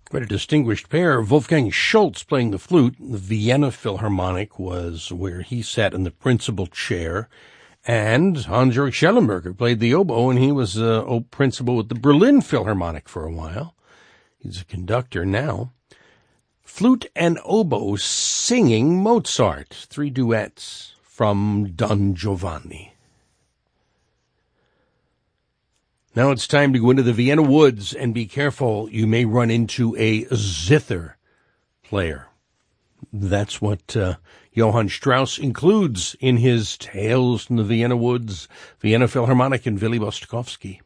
Quite a distinguished pair. Wolfgang Schultz playing the flute. The Vienna Philharmonic was where he sat in the principal chair. And Hans-Jörg Schellenberger played the oboe, and he was principal with the Berlin Philharmonic for a while. He's a conductor now. Flute and oboe singing Mozart. 3 duets from Don Giovanni. Now it's time to go into the Vienna woods, and be careful, you may run into a zither player. That's what Johann Strauss includes in his Tales from the Vienna Woods, Vienna Philharmonic, and Willy Bostokowski.